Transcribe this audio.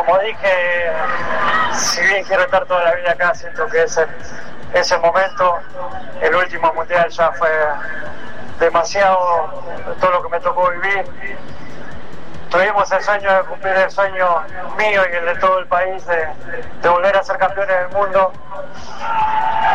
como dije, si bien quiero estar toda la vida acá, siento que ese momento, el último mundial, ya fue demasiado todo lo que me tocó vivir. Tuvimos el sueño de cumplir el sueño mío y el de todo el país de volver a ser campeones del mundo.